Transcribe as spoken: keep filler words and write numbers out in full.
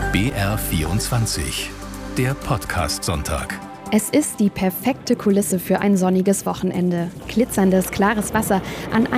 B R vierundzwanzig, der Podcast-Sonntag. Es ist die perfekte Kulisse für ein sonniges Wochenende. Glitzerndes, klares Wasser, an